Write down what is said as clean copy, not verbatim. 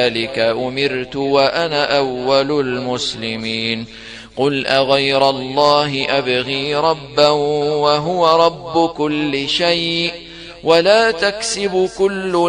ذلك أمرت وأنا أول المسلمين. قل أغير الله أبغي ربا وهو رب كل شيء ولا تكسب كل